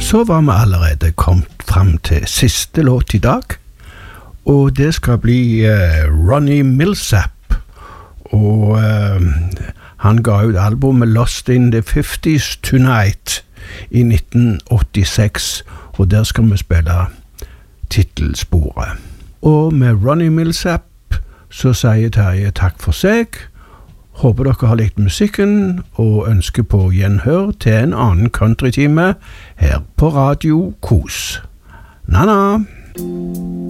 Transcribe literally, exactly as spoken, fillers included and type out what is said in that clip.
Så var vi allerede kommet frem til siste låt i dag, og det skal bli uh, Ronnie Milsap, og uh, han ga ut albumet Lost in the fifties Tonight i nitten åttiseks, og der skal vi spille titelsporet. Og med Ronnie Milsap så sier Terje takk for seg. Håper dere har likt musikken, og ønsker på gjenhør til en annen countrytime her på Radio Kos. Na-na!